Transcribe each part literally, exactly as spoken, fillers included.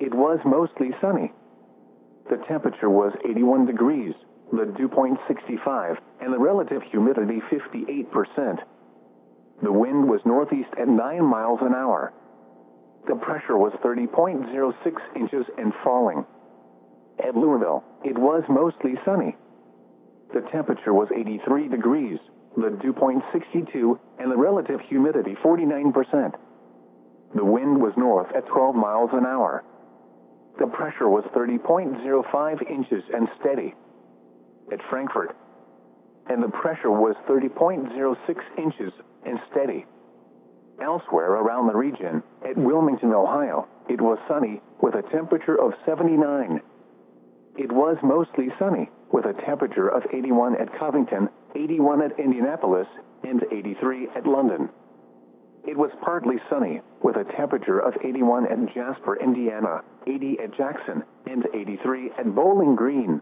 it was mostly sunny. The temperature was eighty-one degrees, the dew point sixty-five, and the relative humidity fifty-eight percent. The wind was northeast at nine miles an hour. The pressure was thirty point zero six inches and falling. At Louisville, it was mostly sunny. The temperature was eighty-three degrees, the dew point sixty-two, and the relative humidity forty-nine percent. The wind was north at twelve miles an hour. The pressure was thirty point zero five inches and steady. At Frankfort, and the pressure was thirty point zero six inches and steady. Elsewhere around the region, at Wilmington, Ohio, it was sunny with a temperature of seventy-nine. It was mostly sunny with a temperature of eighty-one at Covington, eighty-one at Indianapolis, and eighty-three at London. It was partly sunny with a temperature of eighty-one at Jasper, Indiana, eighty at Jackson, and eighty-three at Bowling Green.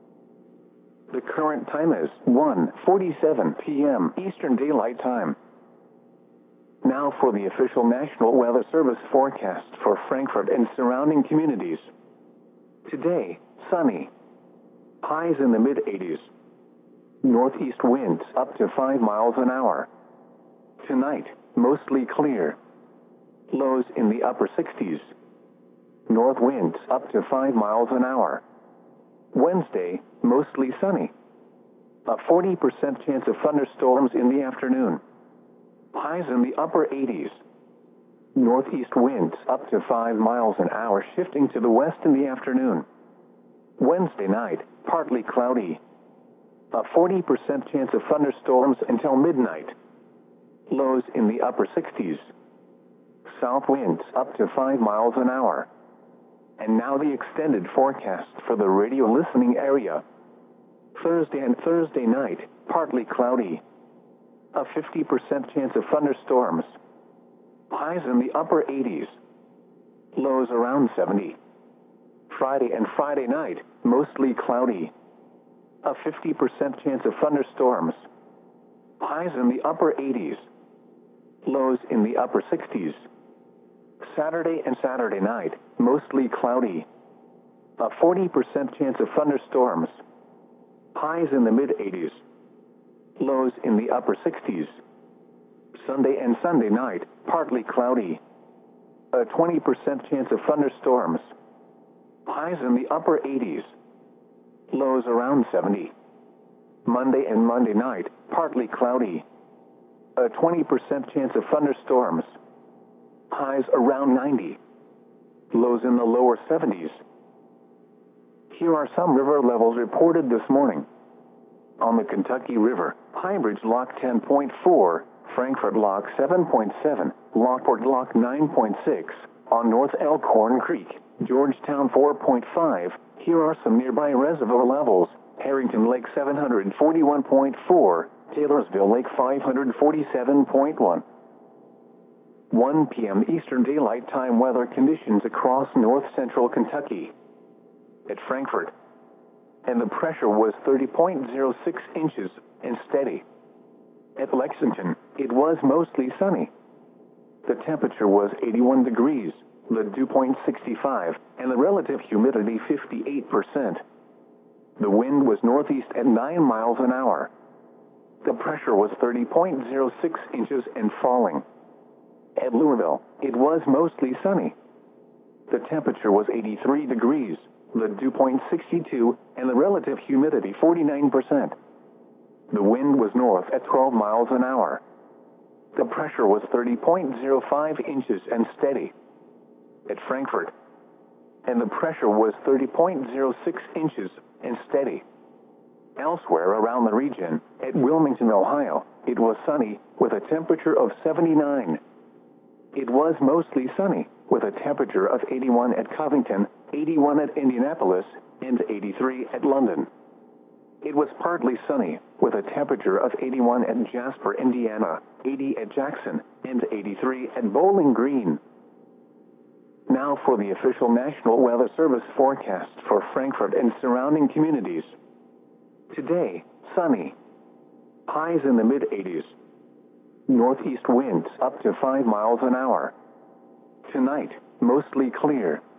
The current time is one forty-seven p m Eastern Daylight Time. Now for the official National Weather Service forecast for Frankfort and surrounding communities. Today, sunny. Highs in the mid eighties. Northeast winds up to five miles an hour. Tonight, mostly clear. Lows in the upper sixties. North winds up to five miles an hour. Wednesday, mostly sunny. A forty percent chance of thunderstorms in the afternoon. Highs in the upper eighties. Northeast winds up to five miles an hour, shifting to the west in the afternoon. Wednesday night, partly cloudy. A forty percent chance of thunderstorms until midnight. Lows in the upper sixties. South winds up to five miles an hour. And now the extended forecast for the radio listening area. Thursday and Thursday night, partly cloudy. A fifty percent chance of thunderstorms. Highs in the upper eighties. Lows around seventy. Friday and Friday night, mostly cloudy. A fifty percent chance of thunderstorms. Highs in the upper eighties. Lows in the upper sixties. Saturday and Saturday night, mostly cloudy. A forty percent chance of thunderstorms. Highs in the mid eighties. Lows in the upper sixties. Sunday and Sunday night, partly cloudy. A twenty percent chance of thunderstorms. Highs in the upper eighties. Lows around seventy. Monday and Monday night, partly cloudy. A twenty percent chance of thunderstorms. Highs around ninety. Lows in the lower seventies. Here are some river levels reported this morning. On the Kentucky River, Highbridge Lock ten point four, Frankfort Lock seven point seven, Lockport Lock nine point six, on North Elkhorn Creek, Georgetown four point five. Here are some nearby reservoir levels. Harrington Lake seven hundred forty-one point four, Taylorsville Lake five hundred forty-seven point one. one p m Eastern Daylight Time weather conditions across north central Kentucky. At Frankfort, and the pressure was thirty point zero six inches and steady. At Lexington, it was mostly sunny. The temperature was eighty-one degrees, the dew point sixty-five, and the relative humidity fifty-eight percent. The wind was northeast at nine miles an hour. The pressure was thirty point zero six inches and falling. At Louisville, it was mostly sunny. The temperature was eighty-three degrees, the dew point sixty-two, and the relative humidity forty-nine percent. The wind was north at twelve miles an hour. The pressure was thirty point zero five inches and steady. At Frankfort, and the pressure was thirty point zero six inches and steady. Elsewhere around the region, at Wilmington, Ohio, it was sunny with a temperature of seventy-nine. It was mostly sunny with a temperature of eighty-one at Covington, eighty-one at Indianapolis, and eighty-three at London. It was partly sunny with a temperature of eighty-one at Jasper, Indiana, eighty at Jackson, and eighty-three at Bowling Green. Now for the official National Weather Service forecast for Frankfort and surrounding communities. Today, sunny. Highs in the mid eighties. Northeast winds up to five miles an hour. Tonight, mostly clear.